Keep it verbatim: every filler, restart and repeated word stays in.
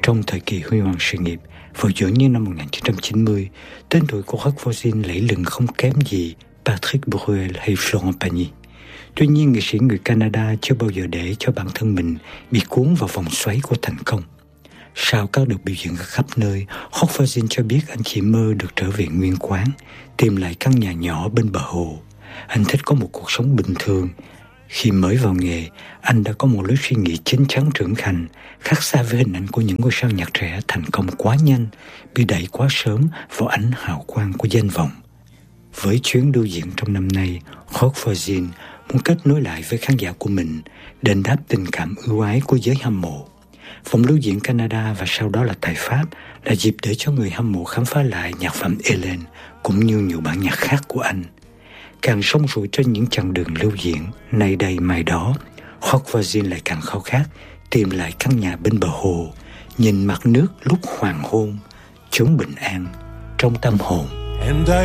Trong thời kỳ huy hoàng sự nghiệp, vào giữa những năm một nghìn chín trăm chín mươi, tên tuổi của Roch Voisine lẫy lừng không kém gì Patrick Bruel hay Florent Pagny. Tuy nhiên, nghệ sĩ người Canada chưa bao giờ để cho bản thân mình bị cuốn vào vòng xoáy của thành công. Sau các đợt biểu diễn ở khắp nơi, Roch Voisine cho biết anh chỉ mơ được trở về nguyên quán, tìm lại căn nhà nhỏ bên bờ hồ. Anh thích có một cuộc sống bình thường. Khi mới vào nghề, anh đã có một lối suy nghĩ chín chắn trưởng thành, khác xa với hình ảnh của những ngôi sao nhạc trẻ thành công quá nhanh, bị đẩy quá sớm vào ánh hào quang của danh vọng. Với chuyến lưu diễn trong năm nay, Roch Voisine muốn kết nối lại với khán giả của mình, đền đáp tình cảm ưu ái của giới hâm mộ. Vòng lưu diễn Canada và sau đó là tại Pháp là dịp để cho người hâm mộ khám phá lại nhạc phẩm Hélène cũng như nhiều bản nhạc khác của anh. Càng sông sủi trên những chặng đường lưu diễn, nay đây mai đó, Roch Voisine lại càng khao khát tìm lại căn nhà bên bờ hồ, nhìn mặt nước lúc hoàng hôn, chốn bình an trong tâm hồn. And I